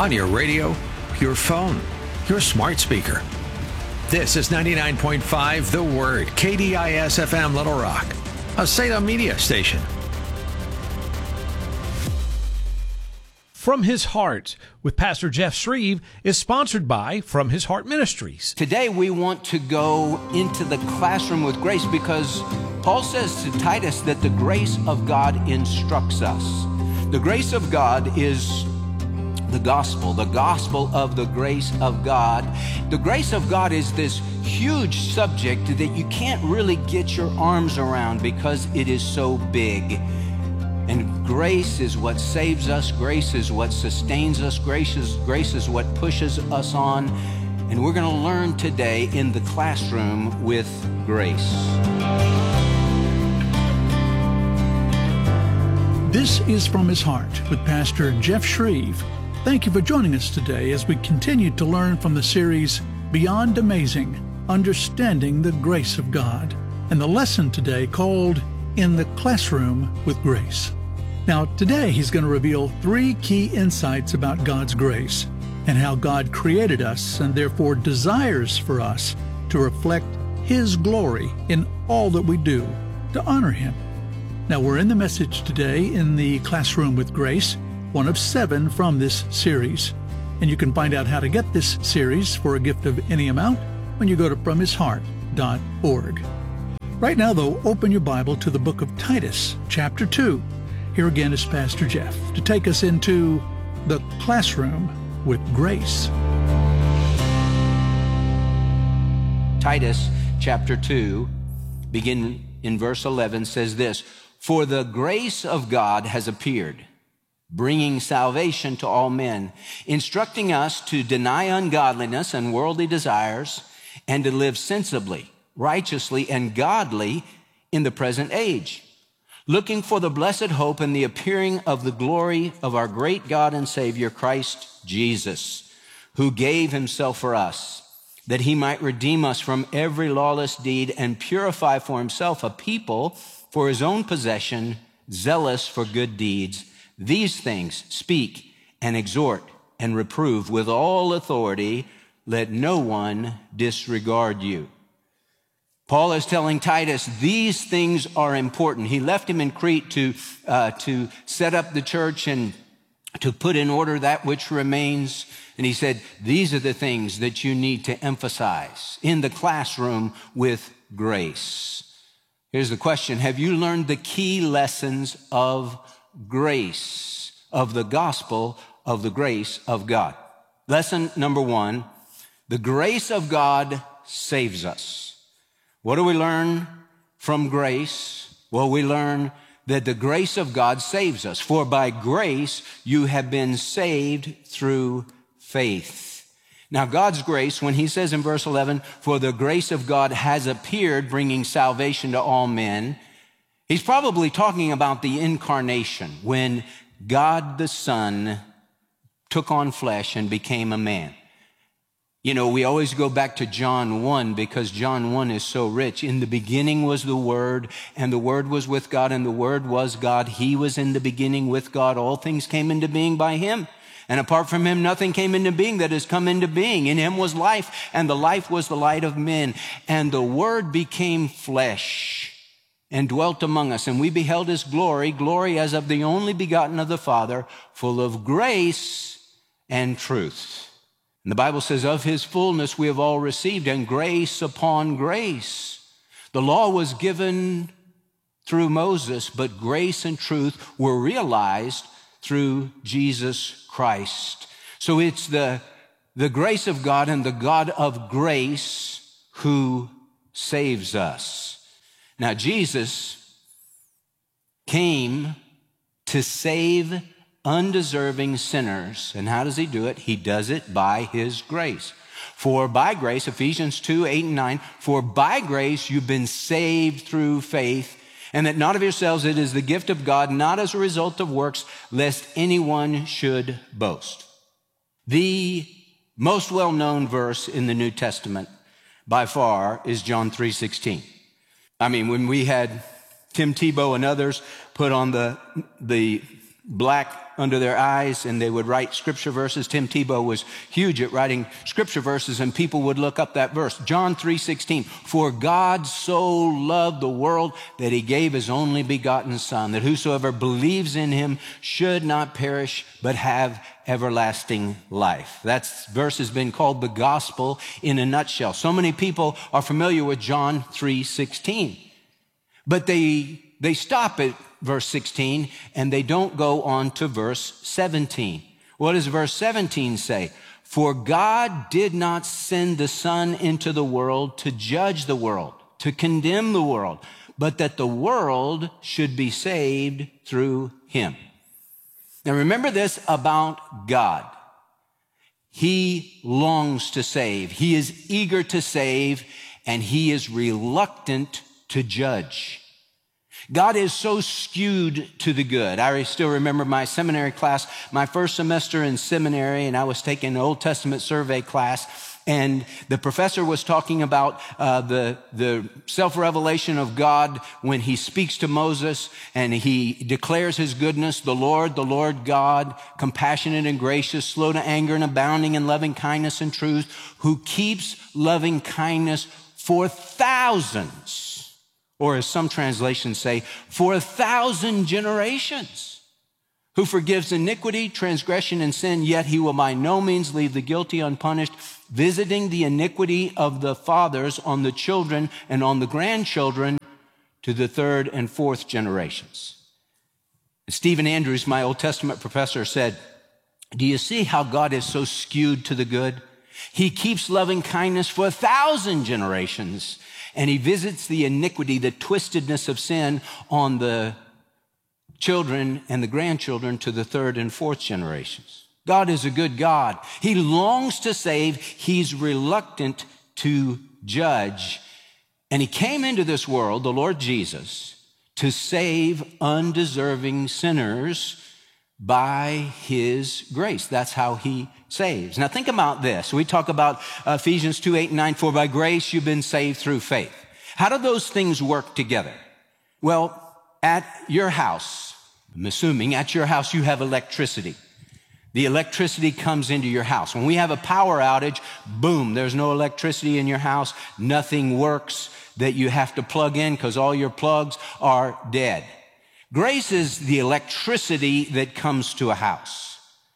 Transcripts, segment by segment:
on your radio, your phone, your smart speaker. This is 99.5 The Word, KDIS FM Little Rock, a Salem media station. From His Heart with Pastor Jeff Shreve is sponsored by From His Heart Ministries. Today we want to go into the classroom with grace because Paul says to Titus that the grace of God instructs us. The grace of God is the gospel of the grace of God. The grace of God is this huge subject that you can't really get your arms around because it is so big. And grace is what saves us. Grace is what sustains us. Grace is what pushes us on. And we're going to learn today in the classroom with grace. This is From His Heart with Pastor Jeff Shreve. Thank you for joining us today as we continue to learn from the series Beyond Amazing, Understanding the Grace of God, and the lesson today called In the Classroom with Grace. Now, today he's going to reveal 3 key insights about God's grace and how God created us and therefore desires for us to reflect His glory in all that we do to honor Him. Now, we're in the message today in the Classroom with Grace, one of 7 from this series. And you can find out how to get this series for a gift of any amount when you go to FromHisHeart.org. Right now, though, open your Bible to the book of Titus, chapter 2. Here again is Pastor Jeff to take us into the classroom with grace. Titus chapter 2, begin in verse 11, says this, "For the grace of God has appeared, bringing salvation to all men, instructing us to deny ungodliness and worldly desires, and to live sensibly, righteously, and godly in the present age, looking for the blessed hope and the appearing of the glory of our great God and Savior, Christ Jesus, who gave Himself for us, that He might redeem us from every lawless deed and purify for Himself a people for His own possession, zealous for good deeds. These things speak and exhort and reprove with all authority. Let no one disregard you." Paul is telling Titus these things are important. He left him in Crete to set up the church and to put in order that which remains. And he said, these are the things that you need to emphasize in the classroom with grace. Here's the question. Have you learned the key lessons of grace, of the gospel of the grace of God? Lesson number 1, the grace of God saves us. What do we learn from grace? Well, we learn that the grace of God saves us. For by grace you have been saved through faith. Now, God's grace, when He says in verse 11, "For the grace of God has appeared, bringing salvation to all men," He's probably talking about the incarnation, when God the Son took on flesh and became a man. You know, we always go back to John 1 because John 1 is so rich. In the beginning was the Word, and the Word was with God, and the Word was God. He was in the beginning with God. All things came into being by Him. And apart from Him, nothing came into being that has come into being. In Him was life, and the life was the light of men. And the Word became flesh and dwelt among us. And we beheld His glory, glory as of the only begotten of the Father, full of grace and truth. And the Bible says, of His fullness we have all received, and grace upon grace. The law was given through Moses, but grace and truth were realized through Jesus Christ. So it's the grace of God and the God of grace who saves us. Now, Jesus came to save undeserving sinners. And how does He do it? He does it by His grace. For by grace, Ephesians 2, 8 and 9, for by grace you've been saved through faith, and that not of yourselves, it is the gift of God, not as a result of works, lest anyone should boast. The most well-known verse in the New Testament by far is John 3:16. I mean, when we had Tim Tebow and others put on the black under their eyes, and they would write scripture verses. Tim Tebow was huge at writing scripture verses, and people would look up that verse. John 3:16, for God so loved the world that he gave his only begotten Son, that whosoever believes in him should not perish, but have everlasting life. That verse has been called the gospel in a nutshell. So many people are familiar with John 3:16, but they stop at verse 16, and they don't go on to verse 17. What does verse 17 say? For God did not send the Son into the world to judge the world, to condemn the world, but that the world should be saved through him. Now remember this about God. He longs to save. He is eager to save, and he is reluctant to judge. God is so skewed to the good. I still remember my seminary class, my first semester in seminary, and I was taking an Old Testament survey class, and the professor was talking about the self-revelation of God when he speaks to Moses, and he declares his goodness, the Lord God, compassionate and gracious, slow to anger and abounding in loving kindness and truth, who keeps loving kindness for thousands. Or as some translations say, for 1,000 generations, who forgives iniquity, transgression, and sin, yet he will by no means leave the guilty unpunished, visiting the iniquity of the fathers on the children and on the grandchildren to the third and fourth generations. Stephen Andrews, my Old Testament professor, said, do you see how God is so skewed to the good? He keeps loving kindness for 1,000 generations, and he visits the iniquity, the twistedness of sin on the children and the grandchildren to the third and fourth generations. God is a good God. He longs to save. He's reluctant to judge. And he came into this world, the Lord Jesus, to save undeserving sinners by his grace. That's how he saves. Now think about this. We talk about Ephesians 2:8-9, for by grace you've been saved through faith. How do those things work together? Well, at your house, I'm assuming at your house you have electricity. The electricity comes into your house. When we have a power outage, boom, there's no electricity in your house. Nothing works that you have to plug in because all your plugs are dead. Grace is the electricity that comes to a house.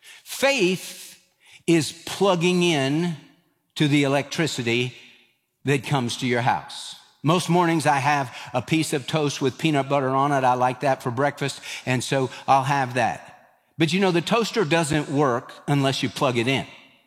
Faith is plugging in to the electricity that comes to your house. Most mornings I have a piece of toast with peanut butter on it. I like that for breakfast, and so I'll have that. But you know, the toaster doesn't work unless you plug it in.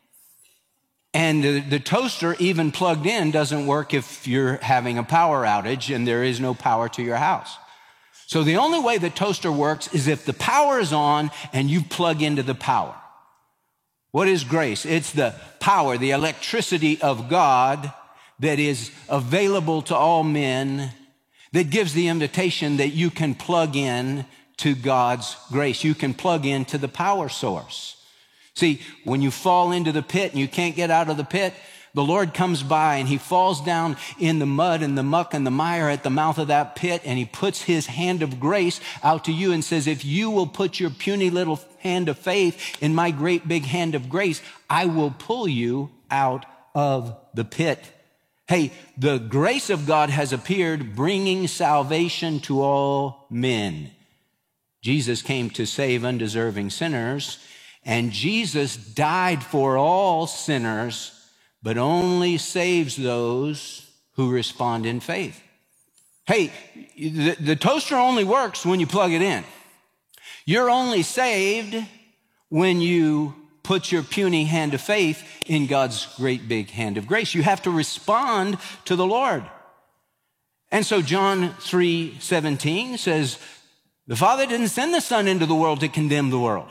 And the toaster, even plugged in, doesn't work if you're having a power outage and there is no power to your house. So the only way the toaster works is if the power is on and you plug into the power. What is grace? It's the power, the electricity of God that is available to all men, that gives the invitation that you can plug in to God's grace. You can plug into the power source. See, when you fall into the pit and you can't get out of the pit, the Lord comes by and he falls down in the mud and the muck and the mire at the mouth of that pit, and he puts his hand of grace out to you and says, if you will put your puny little hand of faith in my great big hand of grace, I will pull you out of the pit. Hey, the grace of God has appeared, bringing salvation to all men. Jesus came to save undeserving sinners, and Jesus died for all sinners, but only saves those who respond in faith. Hey, the toaster only works when you plug it in. You're only saved when you put your puny hand of faith in God's great big hand of grace. You have to respond to the Lord. And so John 3:17 says, the Father didn't send the Son into the world to condemn the world.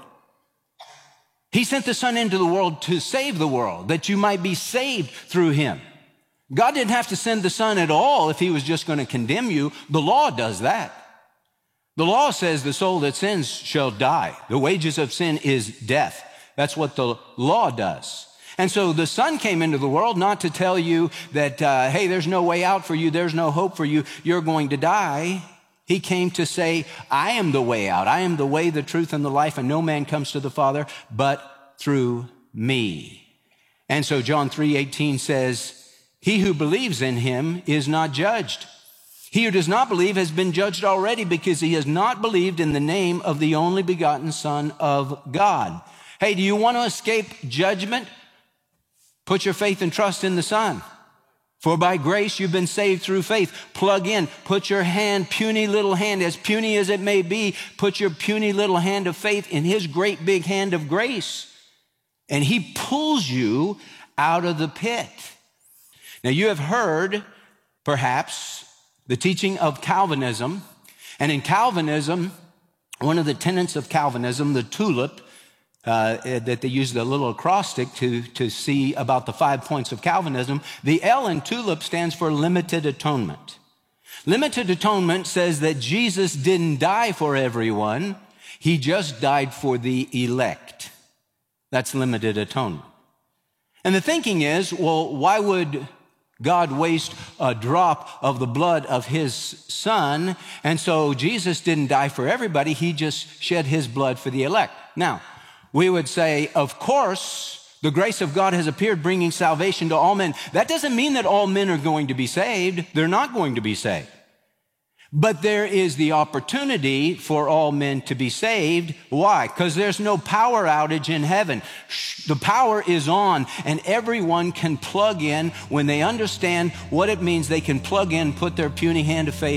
He sent the Son into the world to save the world, that you might be saved through him. God didn't have to send the Son at all if he was just going to condemn you. The law does that. The law says the soul that sins shall die. The wages of sin is death. That's what the law does. And so the Son came into the world not to tell you that, hey, there's no way out for you, there's no hope for you, you're going to die. He came to say, I am the way out. I am the way, the truth, and the life, and no man comes to the Father but through me. And so John 3:18 says, he who believes in him is not judged. He who does not believe has been judged already because he has not believed in the name of the only begotten Son of God. Hey, do you want to escape judgment? Put your faith and trust in the Son. For by grace you've been saved through faith. Plug in, put your hand, puny little hand, as puny as it may be, put your puny little hand of faith in his great big hand of grace. And he pulls you out of the pit. Now you have heard, perhaps, the teaching of Calvinism. And in Calvinism, one of the tenets of Calvinism, the tulip, that they use the little acrostic to see about the 5 points of Calvinism. The L in tulip stands for limited atonement. Limited atonement says that Jesus didn't die for everyone. He just died for the elect. That's limited atonement. And the thinking is, well, why would God waste a drop of the blood of his Son? And so Jesus didn't die for everybody. He just shed his blood for the elect. Now, we would say, of course, the grace of God has appeared, bringing salvation to all men. That doesn't mean that all men are going to be saved. They're not going to be saved. But there is the opportunity for all men to be saved. Why? Because there's no power outage in heaven. The power is on, and everyone can plug in when they understand what it means. They can plug in, put their puny hand of faith